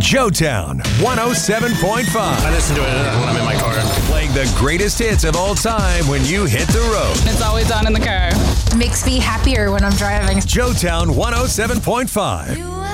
Joetown 107.5. I listen to it when I'm in my car. Playing the greatest hits of all time when you hit the road. It's always on in the car. Makes me happier when I'm driving. Joetown 107.5.